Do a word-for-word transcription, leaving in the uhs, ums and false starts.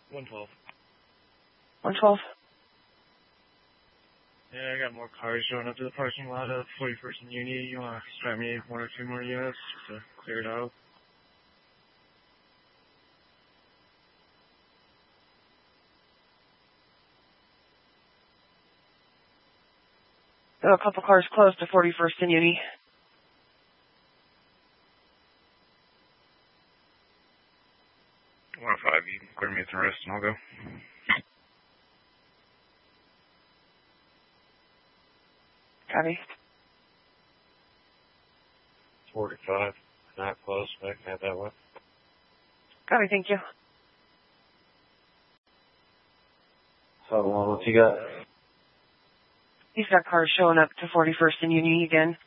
one twelve. one twelve? Yeah, I got more cars showing up to the parking lot of forty-first and Uni. You want to strap me one or two more units just to clear it out? There are a couple cars close to forty-first and Uni. one oh five, you can clear me at the rest and I'll go. Copy. forty-five, not close, but I can have that one. Copy, thank you. So, what you got? He's got cars showing up to forty-first and Uni again.